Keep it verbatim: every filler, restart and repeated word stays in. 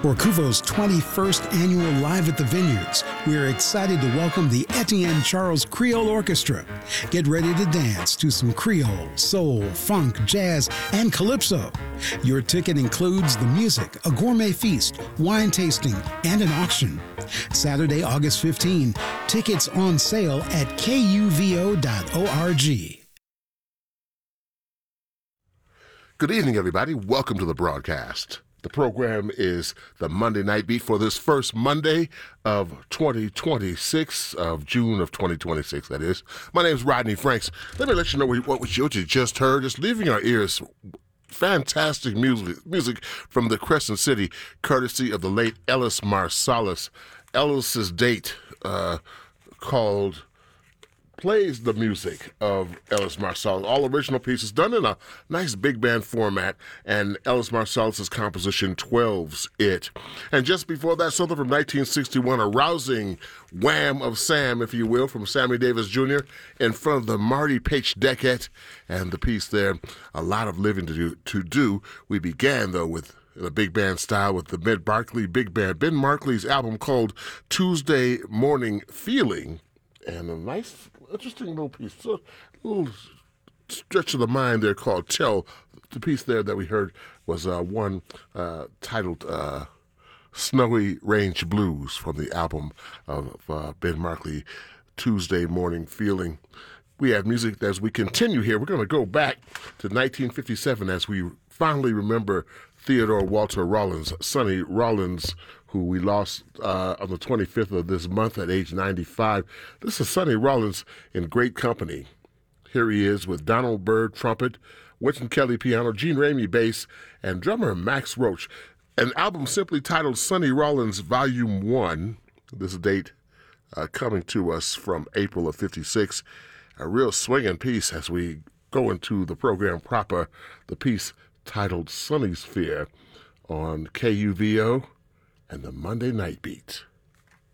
For Kuvo's twenty-first annual Live at the Vineyards, we are excited to welcome the Etienne Charles Creole Orchestra. Get ready to dance to some Creole, soul, funk, jazz, and calypso. Your ticket includes the music, a gourmet feast, wine tasting, and an auction. Saturday, August fifteenth, tickets on sale at kuvo dot org. Good evening, everybody. Welcome to the broadcast. The program is the Monday Night Beat for this first Monday of twenty twenty-six, of June of twenty twenty-six, that is. My name is Rodney Franks. Let me let you know what you just heard. Just leaving our ears, fantastic music, music from the Crescent City, courtesy of the late Ellis Marsalis. Ellis's date uh, called... plays the music of Ellis Marsalis, all original pieces done in a nice big band format, and Ellis Marsalis' composition twelve's It. And just before that, something from nineteen sixty-one, a rousing wham of Sam, if you will, from Sammy Davis Junior in front of the Marty Paich Decade, and the piece there, A Lot of Living to Do. To do. We began, though, with the big band style with the Ben Barkley Big Band. Ben Barkley's album called Tuesday Morning Feeling, and a nice, interesting little piece, a little stretch of the mind there called Tell. The piece there that we heard was uh, one uh, titled uh, Snowy Range Blues from the album of uh, Ben Barkley, Tuesday Morning Feeling. We have music as we continue here. We're going to go back to nineteen fifty-seven as we fondly remember Theodore Walter Rollins, Sonny Rollins, who we lost uh, on the twenty-fifth of this month at age ninety-five. This is Sonny Rollins in great company. Here he is with Donald Byrd, trumpet, Wynton Kelly, piano, Gene Ramey, bass, and drummer Max Roach. An album simply titled Sonny Rollins Volume one. This date uh, coming to us from April of fifty-six. A real swinging piece as we go into the program proper. The piece titled Sonny Sphere on K U V O and the Monday Night Beat.